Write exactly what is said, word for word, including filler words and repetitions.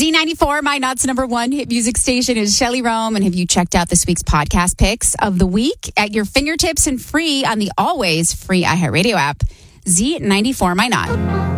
Z ninety-four, my Knott's number one hit music station is Shelley Rome. And have you checked out this week's podcast picks of the week at your fingertips and free on the always free iHeartRadio app? Z ninety-four, my Knott.